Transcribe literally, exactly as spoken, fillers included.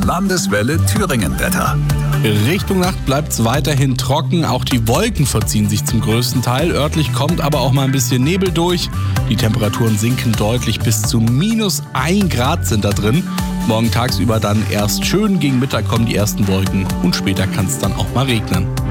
Landeswelle Thüringen-Wetter. Richtung Nacht bleibt es weiterhin trocken, auch die Wolken verziehen sich zum größten Teil. Örtlich kommt aber auch mal ein bisschen Nebel durch. Die Temperaturen sinken deutlich, bis zu minus ein Grad sind da drin. Morgen tagsüber dann erst schön, gegen Mittag kommen die ersten Wolken und später kann es dann auch mal regnen.